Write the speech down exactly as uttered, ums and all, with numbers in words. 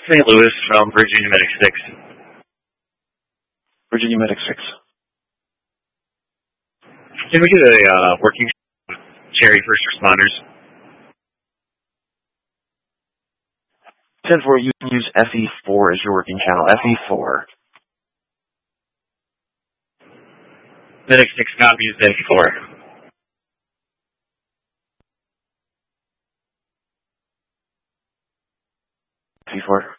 Saint Louis from Virginia Medic six. Virginia Medic six. Can we get a uh, working Cherry first responders? ten four, you can use F E four as your working channel. F E four. Medic six copies F E four. F E four.